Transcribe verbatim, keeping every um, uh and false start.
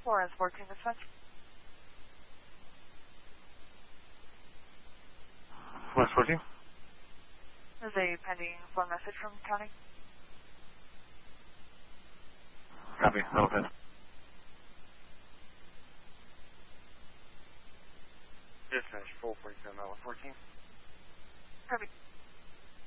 Flores fourteen dispatch. Flores fourteen? There's a pending phone message from county. Copy. Level ten. Dispatch four forty-seven, level fourteen. Copy.